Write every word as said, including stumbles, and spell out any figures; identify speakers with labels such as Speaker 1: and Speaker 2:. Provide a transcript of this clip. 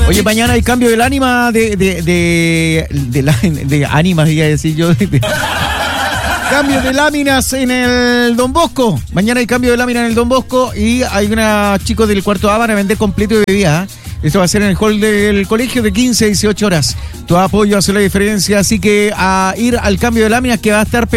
Speaker 1: Oye, mañana hay cambio del ánima de de de, de, la, de ánimas, iba a decir yo. De, de, cambio de láminas en el Don Bosco. Mañana hay cambio de lámina en el Don Bosco y hay unos chicos del cuarto A van a vender completo de bebida. Esto va a ser en el hall del colegio de quince a dieciocho horas. Tu apoyo hace la diferencia, así que a ir al cambio de láminas que va a estar pero